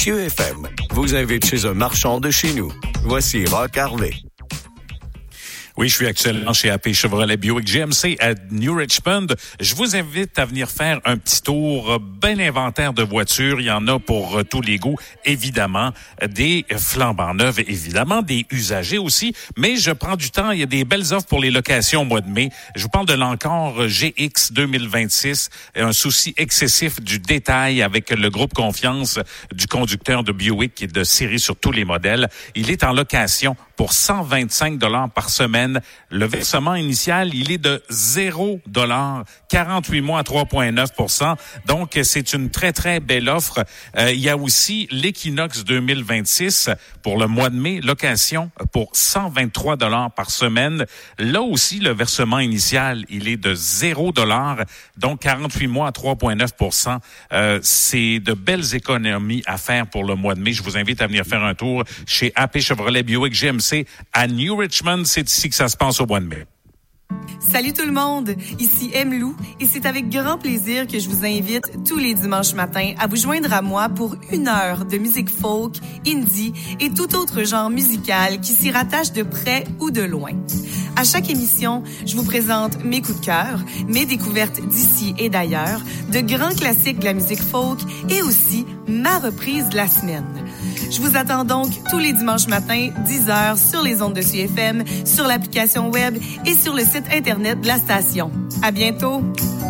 Cieux FM vous invite chez un marchand de chez nous. Voici Roch Harvey. Oui, je suis actuellement chez AP Chevrolet Buick GMC à New Richmond. Je vous invite à venir faire un petit tour, ben inventaire de voitures. Il y en a pour tous les goûts, évidemment. Des flambants neufs, évidemment, des usagers aussi. Mais je prends du temps. Il y a des belles offres pour les locations au mois de mai. Je vous parle de l'Encore GX 2026. Un souci excessif du détail avec le groupe Confiance du conducteur de Buick qui est de série sur tous les modèles. Il est en location pour 125 $ par semaine. Le versement initial, il est de 0 $, 48 mois à 3,9 %. Donc, c'est une très, très belle offre. Il y a aussi l'Equinox 2026 pour le mois de mai, location pour 123 $ par semaine. Là aussi, le versement initial, il est de 0 $, donc 48 mois à 3,9 %. C'est de belles économies à faire pour le mois de mai. Je vous invite à venir faire un tour chez AP Chevrolet Buick GMC à New Richmond. C'est ici que ça se passe au mois de mai. Salut tout le monde, ici M-Lou et c'est avec grand plaisir que je vous invite tous les dimanches matins à vous joindre à moi pour 1 heure de musique folk, indie et tout autre genre musical qui s'y rattache de près ou de loin. À chaque émission, je vous présente mes coups de cœur, mes découvertes d'ici et d'ailleurs, de grands classiques de la musique folk et aussi ma reprise de la semaine. Je vous attends donc tous les dimanches matins, 10h, sur les ondes de CFM, sur l'application web et sur le site Internet de la station. À bientôt!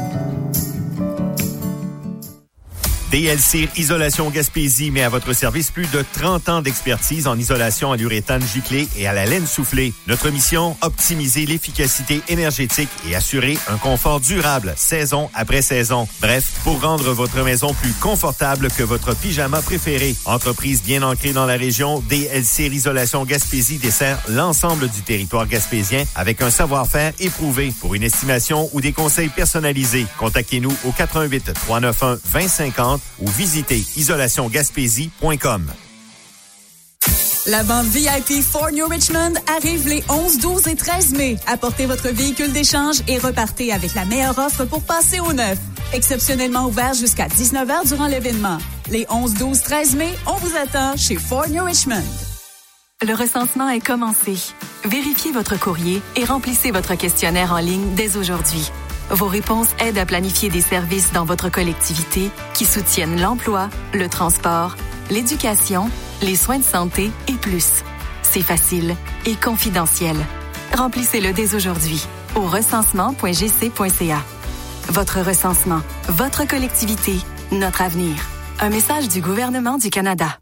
DLC Isolation Gaspésie met à votre service plus de 30 ans d'expertise en isolation à l'uréthane giclée et à la laine soufflée. Notre mission, optimiser l'efficacité énergétique et assurer un confort durable, saison après saison. Bref, pour rendre votre maison plus confortable que votre pyjama préféré. Entreprise bien ancrée dans la région, DLC Isolation Gaspésie dessert l'ensemble du territoire gaspésien avec un savoir-faire éprouvé. Pour une estimation ou des conseils personnalisés, contactez-nous au 88 391 2050 ou visitez isolationgaspésie.com. La vente VIP for New Richmond arrive les 11, 12 et 13 mai. Apportez votre véhicule d'échange et repartez avec la meilleure offre pour passer au neuf. Exceptionnellement ouvert jusqu'à 19h durant l'événement. Les 11, 12, 13 mai, on vous attend chez For New Richmond. Le recensement est commencé. Vérifiez votre courrier et remplissez votre questionnaire en ligne dès aujourd'hui. Vos réponses aident à planifier des services dans votre collectivité qui soutiennent l'emploi, le transport, l'éducation, les soins de santé et plus. C'est facile et confidentiel. Remplissez-le dès aujourd'hui au recensement.gc.ca. Votre recensement, votre collectivité, notre avenir. Un message du gouvernement du Canada.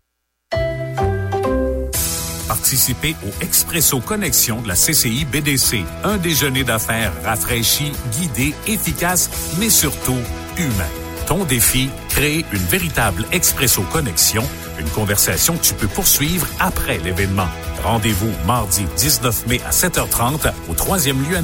Participez au Expresso Connexion de la CCI BDC. Un déjeuner d'affaires rafraîchi, guidé, efficace, mais surtout humain. Ton défi, créer une véritable Expresso Connexion, une conversation que tu peux poursuivre après l'événement. Rendez-vous mardi 19 mai à 7h30 au 3e lieu